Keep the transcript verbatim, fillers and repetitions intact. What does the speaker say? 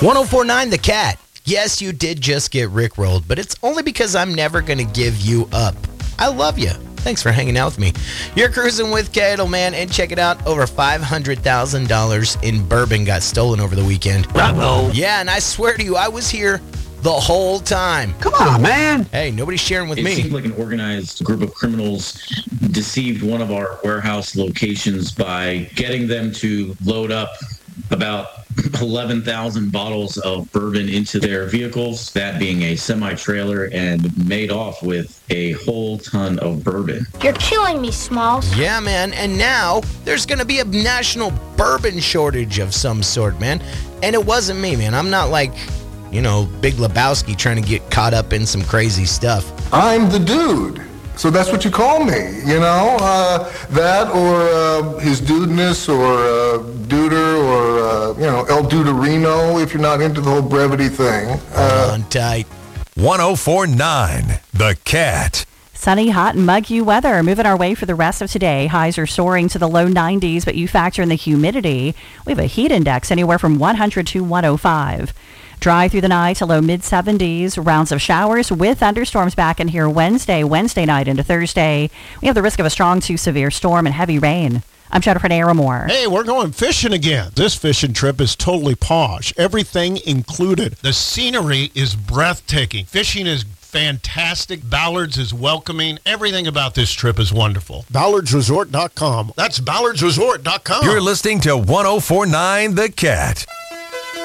one oh four point nine The Cat. Yes, you did just get rickrolled, but it's only because I'm never going to give you up. I love you. Thanks for hanging out with me. You're cruising with Kettle, man, and check it out. Over five hundred thousand dollars in bourbon got stolen over the weekend. Bravo. Yeah, and I swear to you, I was here the whole time. Come on, man. Hey, nobody's sharing with It me. seemed like an organized group of criminals deceived one of our warehouse locations by getting them to load up about eleven thousand bottles of bourbon into their vehicles, that being a semi-trailer, and made off with a whole ton of bourbon. You're killing me, Smalls. Yeah, man, and now there's going to be a national bourbon shortage of some sort, man. And it wasn't me, man. I'm not like, you know, Big Lebowski trying to get caught up in some crazy stuff. I'm the dude. So that's what you call me, you know? Uh, that or uh, his dudeness or uh, duder or, uh, you know, El Duderino if you're not into the whole brevity thing. Uh, On tight. one oh four point nine The Cat. Sunny, hot, and muggy weather. Moving our way for the rest of today. Highs are soaring to the low nineties, but you factor in the humidity. We have a heat index anywhere from one hundred to one oh five. Dry through the night to low mid-seventies. Rounds of showers with thunderstorms back in here Wednesday, Wednesday night into Thursday. We have the risk of a strong to severe storm and heavy rain. I'm Jennifer Naramore. Hey, we're going fishing again. This fishing trip is totally posh. Everything included. The scenery is breathtaking. Fishing is fantastic. Ballards is welcoming. Everything about this trip is wonderful. Ballards Resort dot com. That's Ballards Resort dot com. You're listening to one oh four point nine The Cat.